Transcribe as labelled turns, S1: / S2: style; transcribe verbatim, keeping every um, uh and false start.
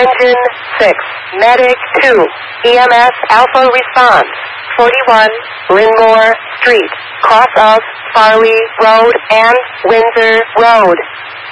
S1: Engine six, Medic two, E M S Alpha response, forty-one, Linmore Street, cross of Farley Road and Windsor Road.